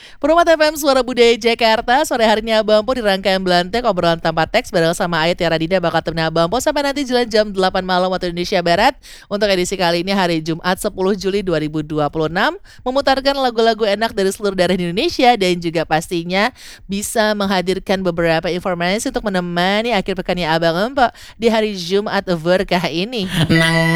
Perumat FM Suara Budaya Jakarta. Sore harinya Abang Po di rangkaian Belantek obrolan tanpa teks bareng sama Ayat Tiara Dinda bakal temenin Abang Po sampai nanti jalan jam 8 malam waktu Indonesia Barat. Untuk edisi kali ini hari Jumat 10 Juli 2026 memutarkan lagu-lagu enak dari seluruh daerah di Indonesia dan juga pastinya bisa menghadirkan beberapa informasi untuk menemani akhir pekannya Abang Po di hari Jumat berkah ini. Nang